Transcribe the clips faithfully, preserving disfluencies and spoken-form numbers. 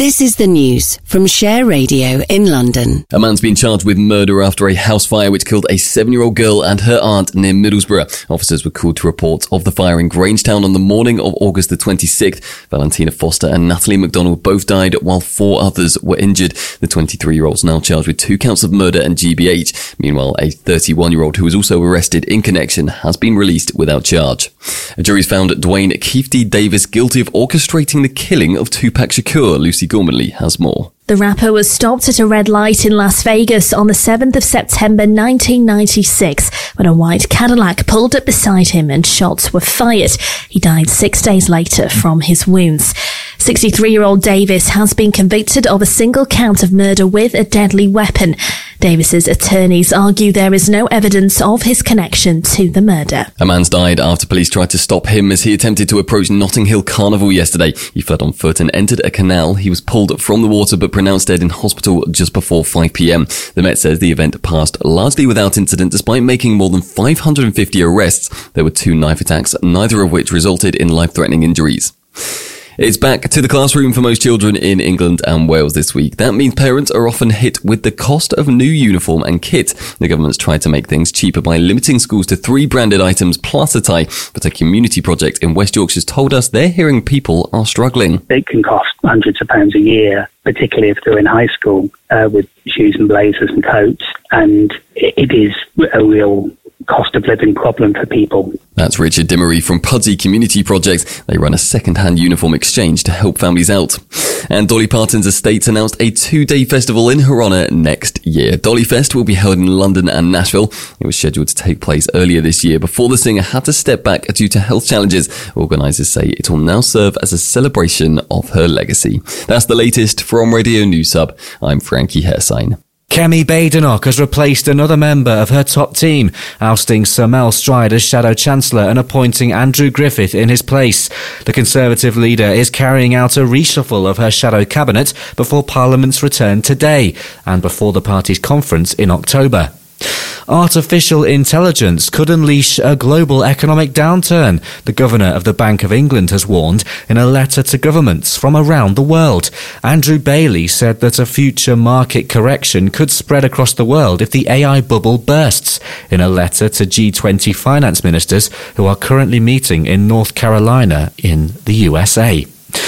This is the news from Share Radio in London. A man's been charged with murder after a house fire which killed a seven-year-old girl and her aunt near Middlesbrough. Officers were called to report of the fire in Grangetown on the morning of August the twenty-sixth. Valentina Foster and Natalie McDonald both died while four others were injured. The twenty-three-year-old is now charged with two counts of murder and G B H. Meanwhile, a thirty-one-year-old who was also arrested in connection has been released without charge. A jury's found Dwayne Keith D. Davis guilty of orchestrating the killing of Tupac Shakur. Lucy Gormanley has more. The rapper was stopped at a red light in Las Vegas on the seventh of September nineteen ninety-six when a white Cadillac pulled up beside him and shots were fired. He died six days later from his wounds. sixty-three-year-old Davis has been convicted of a single count of murder with a deadly weapon. Davis's attorneys argue there is no evidence of his connection to the murder. A man's died after police tried to stop him as he attempted to approach Notting Hill Carnival yesterday. He fled on foot and entered a canal. He was pulled from the water but pronounced dead in hospital just before five p.m. The Met says the event passed largely without incident despite making more than five hundred fifty arrests. There were two knife attacks, neither of which resulted in life-threatening injuries. It's back to the classroom for most children in England and Wales this week. That means parents are often hit with the cost of new uniform and kit. The government's tried to make things cheaper by limiting schools to three branded items plus a tie. But a community project in West Yorkshire's told us they're hearing people are struggling. It can cost hundreds of pounds a year, particularly if they're in high school, uh, with shoes and blazers and coats. And it is a real cost of living problem for people. That's Richard Dimmery from Pudsey Community Project. They run a second-hand uniform exchange to help families out. And Dolly Parton's estate announced a two-day festival in her honour next year. Dolly Fest will be held in London and Nashville. It was scheduled to take place earlier this year before the singer had to step back due to health challenges. Organisers say it will now serve as a celebration of her legacy. That's the latest from Radio News Hub. I'm Frankie Hersign. Kemi Badenoch has replaced another member of her top team, ousting Sir Mel Stride as Shadow Chancellor and appointing Andrew Griffith in his place. The Conservative leader is carrying out a reshuffle of her shadow cabinet before Parliament's return today and before the party's conference in October. Artificial intelligence could unleash a global economic downturn, the Governor of the Bank of England has warned in a letter to governments from around the world. Andrew Bailey said that a future market correction could spread across the world if the A I bubble bursts, in a letter to G twenty finance ministers who are currently meeting in North Carolina in the U S A.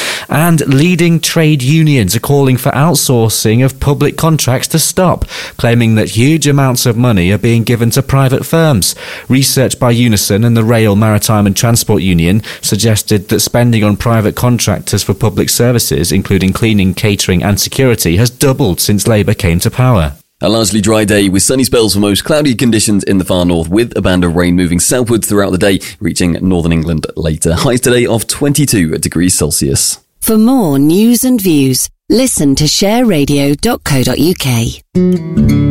And leading trade unions are calling for outsourcing of public contracts to stop, claiming that huge amounts of money are being given to private firms. Research by Unison and the Rail, Maritime and Transport Union suggested that spending on private contractors for public services, including cleaning, catering and security, has doubled since Labour came to power. A largely dry day with sunny spells for most, cloudy conditions in the far north with a band of rain moving southwards throughout the day, reaching northern England later. Highs today of twenty-two degrees Celsius. For more news and views, listen to share radio dot co dot uk.